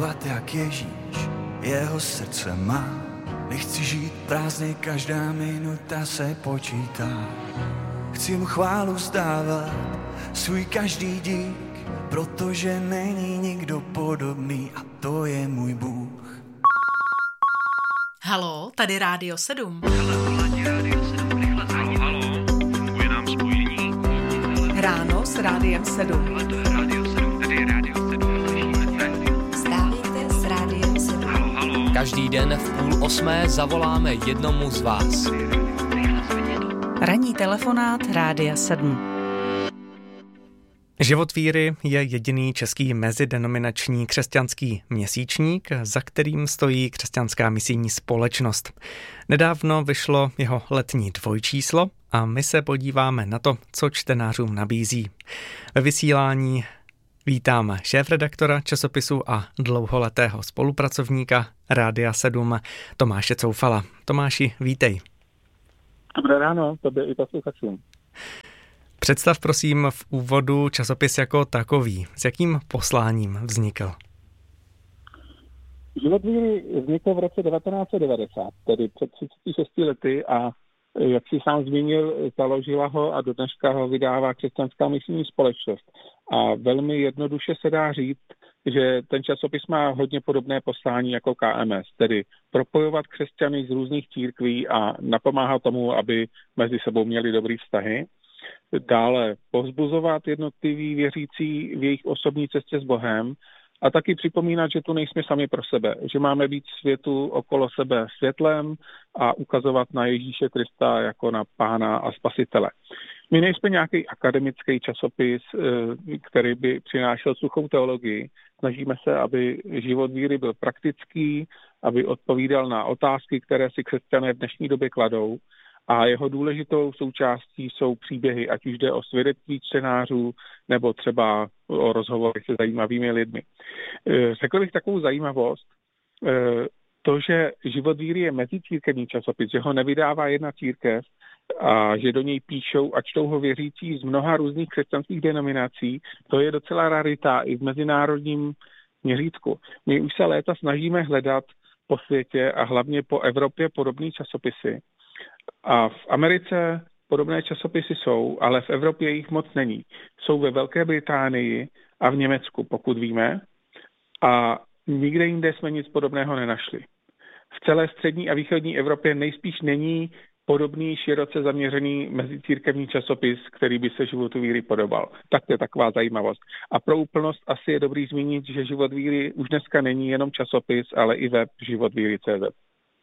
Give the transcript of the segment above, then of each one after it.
milovat jak Ježíš, jeho srdce má. Nechci žít prázdně, každá minuta se počítá. Chci mu chválu vzdávat, svůj každý dík, protože není nikdo podobný a to je můj Bůh. Halo, tady Rádio 7. Halo, funguje nám spojení. Ráno s Rádiem 7. To je Rádio 7, tady je Rádio 7, slyšíme se. Vstávejte s Rádiem 7. Halo. Každý den v 7:30 zavoláme jednomu z vás. Ranní telefonát Rádia 7. Život víry je jediný český mezidenominační křesťanský měsíčník, za kterým stojí Křesťanská misijní společnost. Nedávno vyšlo jeho letní dvojčíslo a my se podíváme na to, co čtenářům nabízí. Ve vysílání vítáme šéfredaktora časopisu a dlouholetého spolupracovníka Rádia 7 Tomáše Coufala. Tomáši, vítej. Dobré ráno, tobě i posluchačům. Představ prosím v úvodu časopis jako takový. S jakým posláním vznikl? Život víry vznikl v roce 1990, tedy před 36 lety a jak si sám zmínil, založila ho a do dneška ho vydává Křesťanská misijní společnost. A velmi jednoduše se dá říct, že ten časopis má hodně podobné poslání jako KMS, tedy propojovat křesťany z různých církví a napomáhat tomu, aby mezi sebou měli dobrý vztahy. Dále povzbuzovat jednotliví věřící v jejich osobní cestě s Bohem a taky připomínat, že tu nejsme sami pro sebe, že máme být světu okolo sebe světlem a ukazovat na Ježíše Krista jako na Pána a Spasitele. My nejsme nějaký akademický časopis, který by přinášel suchou teologii. Snažíme se, aby život víry byl praktický, aby odpovídal na otázky, které si křesťané v dnešní době kladou. A jeho důležitou součástí jsou příběhy, ať už jde o svědectví čtenářů, nebo třeba o rozhovory se zajímavými lidmi. Řekl bych takovou zajímavost, to, že Život víry je mezicírkevní časopis, že ho nevydává jedna církev a že do něj píšou a čtou ho věřící z mnoha různých křesťanských denominací, to je docela rarita i v mezinárodním měřítku. My už se léta snažíme hledat po světě a hlavně po Evropě podobné časopisy. A v Americe podobné časopisy jsou, ale v Evropě jich moc není. Jsou ve Velké Británii a v Německu, pokud víme, a nikde jinde jsme nic podobného nenašli. V celé střední a východní Evropě nejspíš není podobný široce zaměřený mezicírkevní časopis, který by se Životu víry podobal. Tak to je taková zajímavost. A pro úplnost asi je dobrý zmínit, že Život víry už dneska není jenom časopis, ale i web životvíry.cz.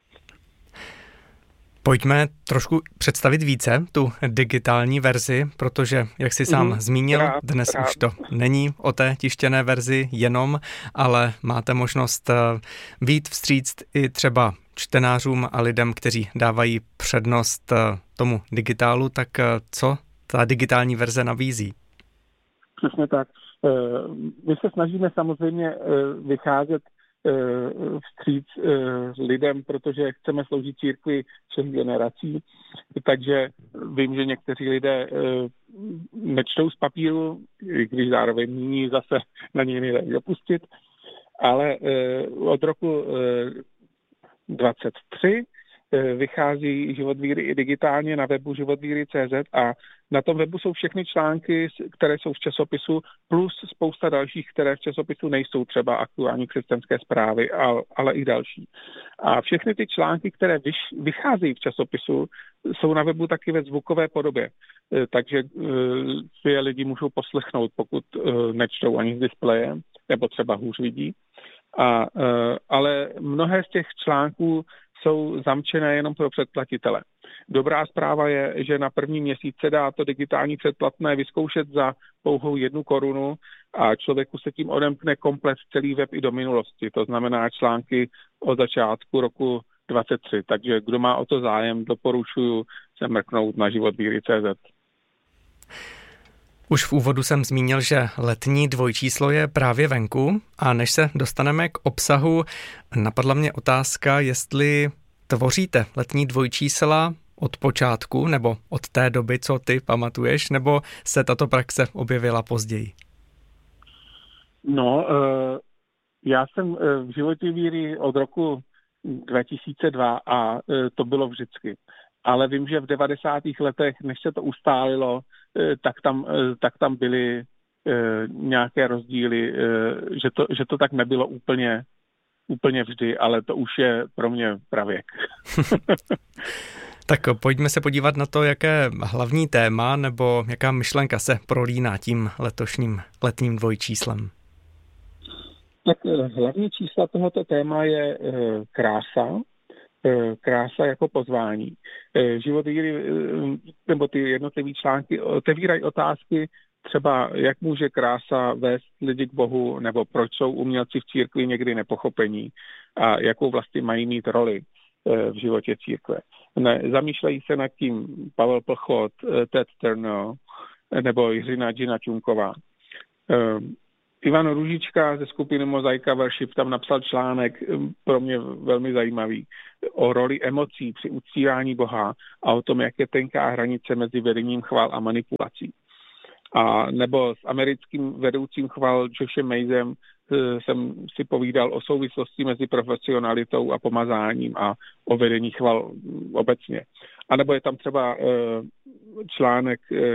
Pojďme trošku představit více tu digitální verzi, protože, jak jsi sám zmínil, dnes už to není o té tištěné verzi jenom, ale máte možnost vyjít vstříc i třeba čtenářům a lidem, kteří dávají přednost tomu digitálu, tak co ta digitální verze nabízí? Přesně tak. My se snažíme samozřejmě vycházet vstříc lidem, protože chceme sloužit církvi všech generací. Takže vím, že někteří lidé nečtou z papíru, když zároveň nyní zase na něj nedají opustit, ale od roku 2023 vychází Život víry i digitálně na webu životvíry.cz a na tom webu jsou všechny články, které jsou v časopisu, plus spousta dalších, které v časopisu nejsou, třeba aktuální křesťanské zprávy, ale i další. A všechny ty články, které vycházejí v časopisu, jsou na webu taky ve zvukové podobě. Takže si je lidi můžou poslechnout, pokud nečtou ani s displejem, nebo třeba hůř vidí. Ale mnohé z těch článků jsou zamčené jenom pro předplatitele. Dobrá zpráva je, že na první měsíc se dá to digitální předplatné vyzkoušet za pouhou 1 korunu a člověku se tím odemkne komplet celý web i do minulosti. To znamená články od začátku roku 2023. Takže kdo má o to zájem, doporučuji se mrknout na životvíry.cz. Už v úvodu jsem zmínil, že letní dvojčíslo je právě venku a než se dostaneme k obsahu, napadla mě otázka, jestli tvoříte letní dvojčísla od počátku nebo od té doby, co ty pamatuješ, nebo se tato praxe objevila později? No, Já jsem v životě víry od roku 2002 a to bylo vždycky. Ale vím, že v 90. letech, než se to ustálilo, tak tam byly nějaké rozdíly, že to tak nebylo úplně vždy, ale to už je pro mě pravěk. Tak pojďme se podívat na to, jaké hlavní téma nebo jaká myšlenka se prolíná tím letošním letním dvojčíslem. Tak hlavní čísla tohoto téma je krása jako pozvání. Život víry, nebo ty jednotlivé články otevírají otázky, třeba jak může krása vést lidi k Bohu, nebo proč jsou umělci v církvi někdy nepochopení a jakou vlastně mají mít roli v životě církve. Zamýšlejí se nad tím Pavel Plchot, Ted Turner nebo Jiřina Gina Čunková. Ivan Růžička ze skupiny Mozaika Worship tam napsal článek pro mě velmi zajímavý o roli emocí při uctívání Boha a o tom, jak je tenká hranice mezi vedením chval a manipulací. A nebo s americkým vedoucím chval Joshem Mazem jsem si povídal o souvislosti mezi profesionalitou a pomazáním a o vedení chval obecně. A nebo je tam třeba článek,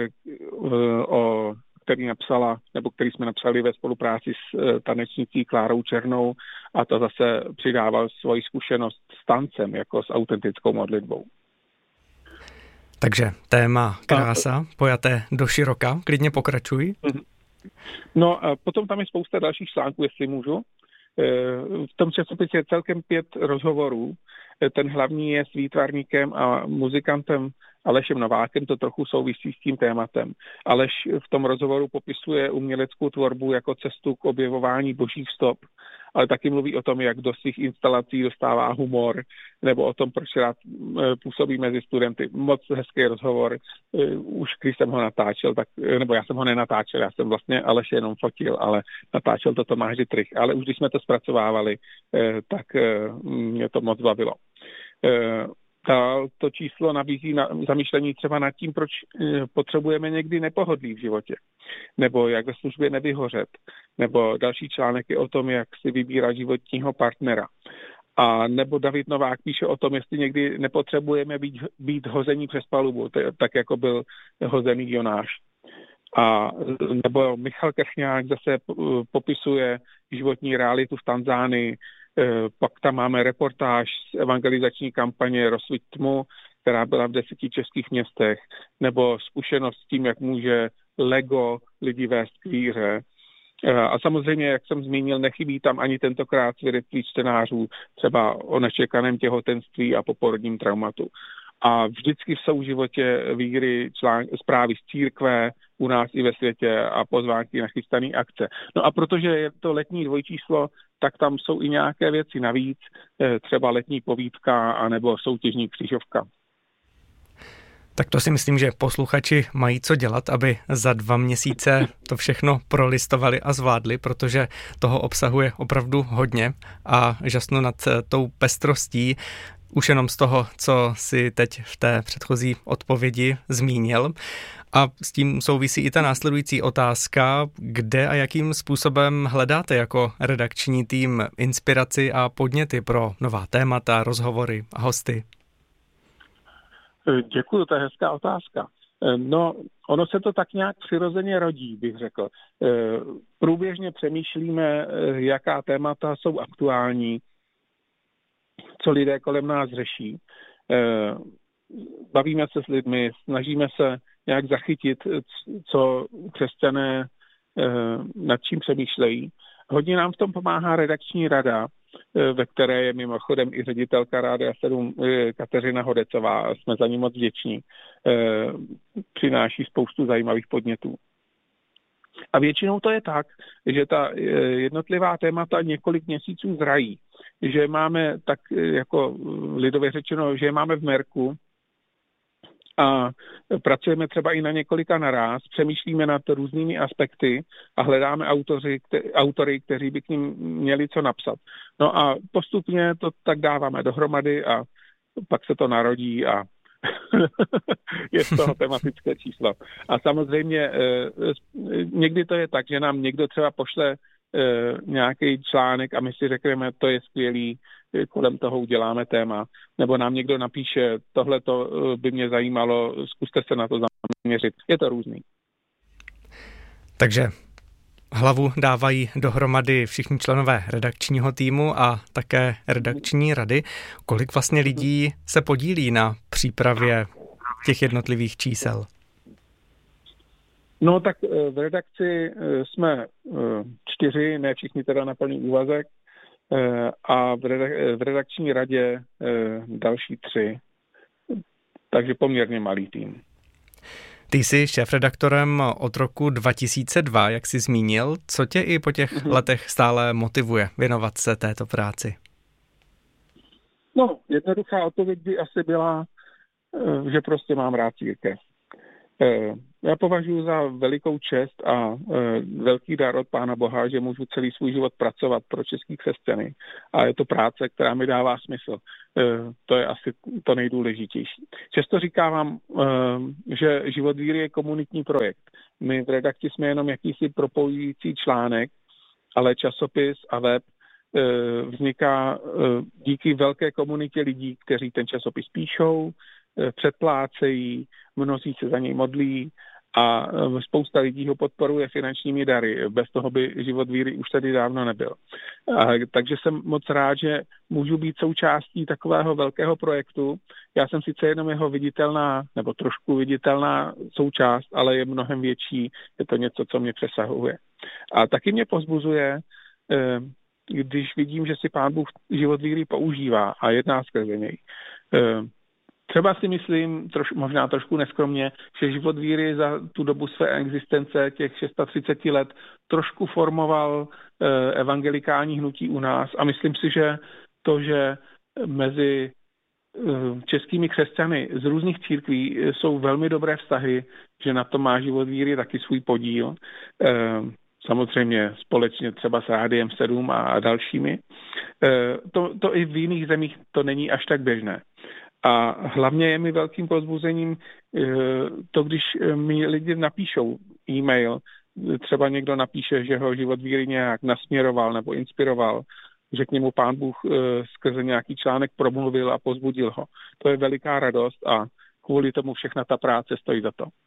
který jsme napsali ve spolupráci s tanečnicí Klárou Černou a ta zase přidával svoji zkušenost s tancem, jako s autentickou modlitbou. Takže téma krása, pojaté do široka, klidně pokračuj. No a potom tam je spousta dalších článků, jestli můžu. V tom časopise je celkem 5 rozhovorů. Ten hlavní je s výtvarníkem a muzikantem Alešem Novákem, to trochu souvisí s tím tématem. Aleš v tom rozhovoru popisuje uměleckou tvorbu jako cestu k objevování božích stop, ale taky mluví o tom, jak do svých instalací dostává humor, nebo o tom, proč rád působí mezi studenty. Moc hezký rozhovor, už když jsem ho natáčel, nebo já jsem ho nenatáčel, já jsem vlastně Aleš jenom fotil, ale natáčel to Tomáš Dittrich. Ale už když jsme to zpracovávali, tak mě to moc bavilo. To číslo nabízí na zamýšlení třeba nad tím, proč potřebujeme někdy nepohodlí v životě, nebo jak ve službě nevyhořet, nebo další článek je o tom, jak si vybírat životního partnera. A nebo David Novák píše o tom, jestli někdy nepotřebujeme být hození přes palubu, tak jako byl hozený Jonáš. A nebo Michal Krchňák zase popisuje životní realitu v Tanzánii. Pak tam máme reportáž z evangelizační kampaně Rozsviť tmu, která byla v 10 českých městech, nebo zkušenost s tím, jak může Lego lidi vést k víře. A samozřejmě, jak jsem zmínil, nechybí tam ani tentokrát svědectví čtenářů, třeba o nečekaném těhotenství a poporodním traumatu. A vždycky jsou v životě víry zprávy z církve, u nás i ve světě a pozvánky na chystané akce. No a protože je to letní dvojčíslo, tak tam jsou i nějaké věci navíc, třeba letní povídka anebo soutěžní křížovka. Tak to si myslím, že posluchači mají co dělat, aby za 2 měsíce to všechno prolistovali a zvládli, protože toho obsahuje opravdu hodně a žasnu nad tou pestrostí, už jenom z toho, co si teď v té předchozí odpovědi zmínil. A s tím souvisí i ta následující otázka, kde a jakým způsobem hledáte jako redakční tým inspiraci a podněty pro nová témata, rozhovory a hosty? Děkuju, to je hezká otázka. No, ono se to tak nějak přirozeně rodí, bych řekl. Průběžně přemýšlíme, jaká témata jsou aktuální, co lidé kolem nás řeší. Bavíme se s lidmi, snažíme se nějak zachytit, co křesťané nad čím přemýšlejí. Hodně nám v tom pomáhá redakční rada, ve které je mimochodem i ředitelka Rádia 7 Kateřina Hodecová. Jsme za ní moc vděční. Přináší spoustu zajímavých podnětů. A většinou to je tak, že ta jednotlivá témata několik měsíců zrají. Že máme tak jako lidově řečeno, že je máme v merku a pracujeme třeba i na několika naráz, přemýšlíme nad různými aspekty a hledáme autory, kteří by k ním měli co napsat. No a postupně to tak dáváme dohromady a pak se to narodí a je z toho tematické číslo. A samozřejmě někdy to je tak, že nám někdo třeba pošle nějaký článek a my si řekneme, to je skvělý, kolem toho uděláme téma, nebo nám někdo napíše, tohle to by mě zajímalo, zkuste se na to zaměřit. Je to různý. Takže hlavu dávají dohromady všichni členové redakčního týmu a také redakční rady. Kolik vlastně lidí se podílí na přípravě těch jednotlivých čísel? No tak v redakci jsme 4, ne všichni teda na plný úvazek, a v redakční radě další 3. Takže poměrně malý tým. Ty jsi šéfredaktorem od roku 2002, jak jsi zmínil. Co tě i po těch letech stále motivuje věnovat se této práci? No, jednoduchá odpověď by asi byla, že prostě mám rád církev. Já považuji za velikou čest a velký dar od Pána Boha, že můžu celý svůj život pracovat pro český křesťany. A je to práce, která mi dává smysl. To je asi to nejdůležitější. Často říkávám, že Život víry je komunitní projekt. My v redakci jsme jenom jakýsi propojující článek, ale časopis a web vzniká díky velké komunitě lidí, kteří ten časopis píšou, předplácejí, mnozí se za něj modlí a spousta lidí ho podporuje finančními dary. Bez toho by Život víry už tady dávno nebyl. Takže jsem moc rád, že můžu být součástí takového velkého projektu. Já jsem sice jenom jeho viditelná, nebo trošku viditelná součást, ale je mnohem větší. Je to něco, co mě přesahuje. A taky mě povzbuzuje, když vidím, že si Pán Bůh Život víry používá a jedná skrze něj. Třeba si myslím, možná trošku neskromně, že Život víry za tu dobu své existence, těch 630 let, trošku formoval evangelikální hnutí u nás a myslím si, že to, že mezi českými křesťany z různých církví jsou velmi dobré vztahy, že na to má Život víry taky svůj podíl. Samozřejmě společně třeba s Rádiem 7 a dalšími. To i v jiných zemích to není až tak běžné. A hlavně je mi velkým povzbuzením to, když mi lidi napíšou e-mail, třeba někdo napíše, že ho Život víry nějak nasměroval nebo inspiroval, že k němu Pán Bůh skrze nějaký článek promluvil a povzbudil ho. To je veliká radost a kvůli tomu všechna ta práce stojí za to.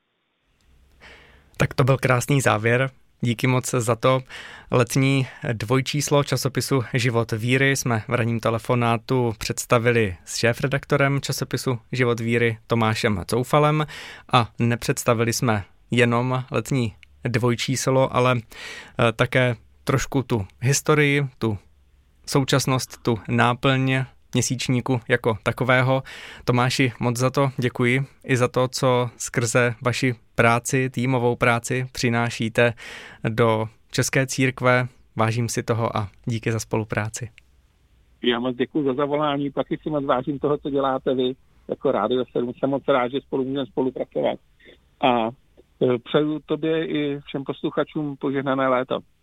Tak to byl krásný závěr. Díky moc za to. Letní dvojčíslo časopisu Život víry jsme v ranním telefonátu představili s šéfredaktorem časopisu Život víry Tomášem Coufalem a nepředstavili jsme jenom letní dvojčíslo, ale také trošku tu historii, tu současnost, tu náplň měsíčníku jako takového. Tomáši, moc za to děkuji i za to, co skrze vaši práci, týmovou práci přinášíte do české církve. Vážím si toho a díky za spolupráci. Já moc děkuji za zavolání, taky si moc vážím toho, co děláte vy jako Rádio 7. Jsem moc rád, že spolu můžeme spolupracovat. A přeju tobě i všem posluchačům požehnané léto.